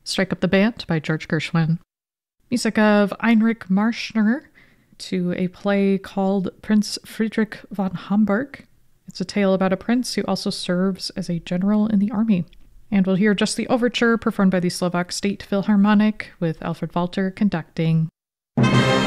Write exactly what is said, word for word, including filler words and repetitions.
Strike Up the Band by George Gershwin. Music of Heinrich Marschner to a play called Prince Friedrich von Hamburg. It's a tale about a prince who also serves as a general in the army. And we'll hear just the overture performed by the Slovak State Philharmonic with Alfred Walter conducting.